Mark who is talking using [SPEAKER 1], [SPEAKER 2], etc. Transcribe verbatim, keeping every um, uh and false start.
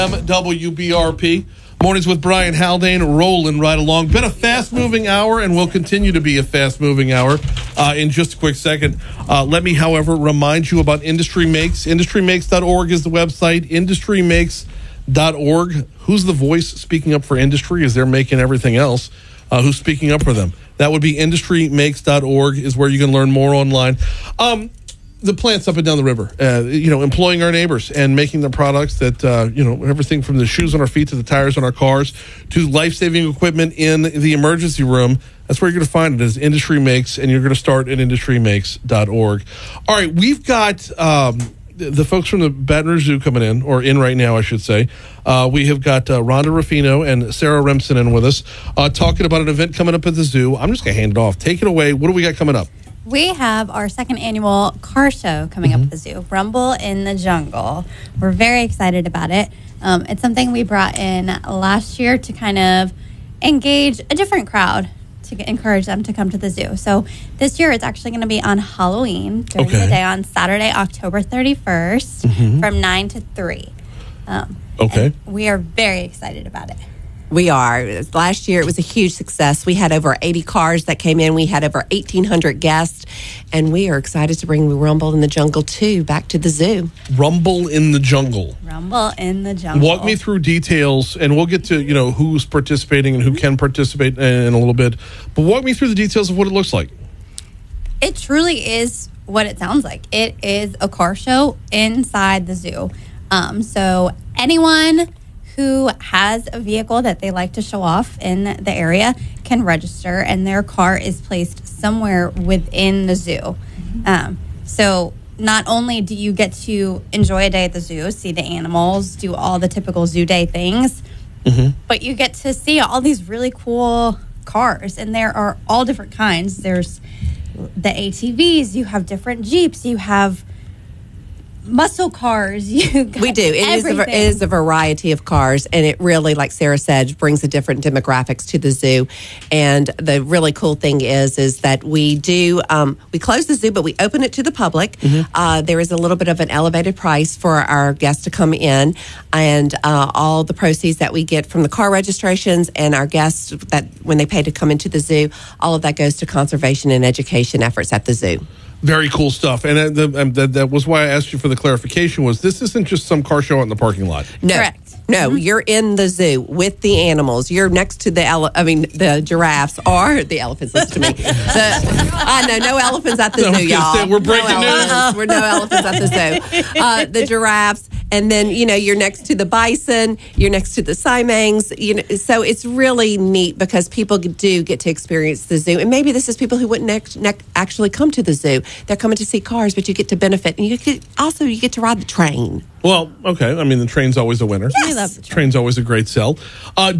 [SPEAKER 1] W B R P. Mornings with Brian Haldane, rolling right along. Been a fast-moving hour, and will continue to be a fast-moving hour. Uh, in just a quick second, uh, let me, however, remind you about Industry Makes. industry makes dot org is the website. industry makes dot org. Who's the voice speaking up for industry as they're making everything else? Uh, who's speaking up for them? That would be industry makes dot org is where you can learn more online. Um, the plants up and down the river, uh, you know, employing our neighbors and making the products that, uh, you know, everything from the shoes on our feet to the tires on our cars to life-saving equipment in the emergency room. That's where you're going to find it is Industry Makes, and you're going to start at industry makes dot org. All right, we've got um, the, the folks from the Baton Rouge Zoo coming in, or in right now, I should say. Uh, we have got uh, Rhonda Ruffino and Sarah Remsen in with us, uh, talking about an event coming up at the zoo. I'm just going to hand it off. Take it away. What do we got coming up?
[SPEAKER 2] We have our second annual car show coming mm-hmm. up at the zoo, Rumble in the Jungle. We're very excited about it. Um, it's something we brought in last year to kind of engage a different crowd, to get, encourage them to come to the zoo. So this year it's actually going to be on Halloween during okay. the day on Saturday, October thirty-first mm-hmm. from nine to three. Um, okay. We are very excited about it.
[SPEAKER 3] We are. Last year, it was a huge success. We had over eighty cars that came in. We had over eighteen hundred guests, and we are excited to bring Rumble in the Jungle two back to the zoo.
[SPEAKER 1] Rumble in the Jungle.
[SPEAKER 2] Rumble in the Jungle.
[SPEAKER 1] Walk me through details, and we'll get to, you know, who's participating and who can participate in a little bit. But walk me through the details of what it looks like.
[SPEAKER 2] It truly is what it sounds like. It is a car show inside the zoo. Um, so anyone who has a vehicle that they like to show off in the area can register, and their car is placed somewhere within the zoo. Um, so not only do you get to enjoy a day at the zoo, see the animals, do all the typical zoo day things, mm-hmm. but you get to see all these really cool cars, and there are all different kinds. There's the A T Vs, you have different Jeeps, you have muscle cars. You got
[SPEAKER 3] we do. It is, a, it is a variety of cars, and it really, like Sarah said, brings a different demographics to the zoo. And the really cool thing is, is that we do um, we close the zoo, but we open it to the public. Mm-hmm. Uh, there is a little bit of an elevated price for our guests to come in, and uh, all the proceeds that we get from the car registrations and our guests that when they pay to come into the zoo, all of that goes to conservation and education efforts at the zoo.
[SPEAKER 1] Very cool stuff. And uh, the, um, that, that was why I asked you for the clarification, was this isn't just some car show out in the parking lot.
[SPEAKER 3] No.
[SPEAKER 2] Correct.
[SPEAKER 3] No,
[SPEAKER 2] Mm-hmm.
[SPEAKER 3] you're in the zoo with the animals. You're next to the, ele- I mean, the giraffes or the elephants. Listen to me. The, I know, no elephants at the
[SPEAKER 1] I was
[SPEAKER 3] zoo,
[SPEAKER 1] gonna
[SPEAKER 3] y'all.
[SPEAKER 1] say, we're breaking
[SPEAKER 3] no
[SPEAKER 1] news.
[SPEAKER 3] elephants. We're no elephants at the zoo. Uh, the giraffes, and then you know you're next to the bison. You're next to the siamangs. You know, so it's really neat because people do get to experience the zoo, and maybe this is people who wouldn't next, next actually come to the zoo. They're coming to see cars, but you get to benefit, and you get also you get to ride the train.
[SPEAKER 1] Well, okay. I mean, the train's always a winner.
[SPEAKER 2] Yes. We love the train.
[SPEAKER 1] Train's always a great sell. Uh,